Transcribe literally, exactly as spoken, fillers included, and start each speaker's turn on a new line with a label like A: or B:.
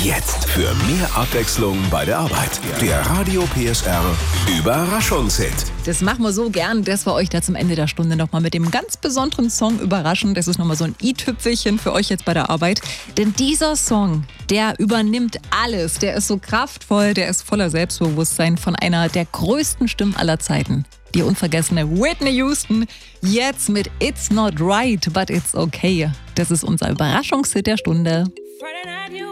A: Jetzt für mehr Abwechslung bei der Arbeit. Der Radio P S R Überraschungshit.
B: Das machen wir so gern, dass wir euch da zum Ende der Stunde nochmal mit dem ganz besonderen Song überraschen. Das ist nochmal so ein i-Tüpfelchen für euch jetzt bei der Arbeit. Denn dieser Song, der übernimmt alles. Der ist so kraftvoll, der ist voller Selbstbewusstsein von einer der größten Stimmen aller Zeiten. Die unvergessene Whitney Houston, jetzt mit It's Not Right, but It's Okay. Das ist unser Überraschungshit der Stunde.
C: Friday night, you